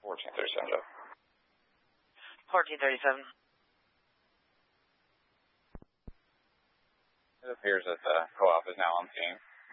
1437, Joe. 1437. It appears that the co-op is now on scene.